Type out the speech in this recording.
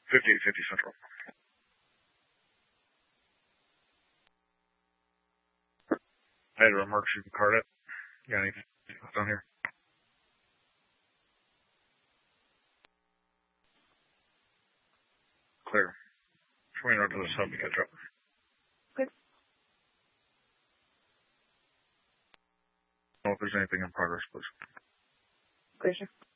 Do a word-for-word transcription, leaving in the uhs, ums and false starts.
fifty-eight fifty Central. I had a remark shoot the card up. You got anything down here? Clear. Swing right to the sub to catch up. Good. Know if there's anything in progress, please. Clear, sir.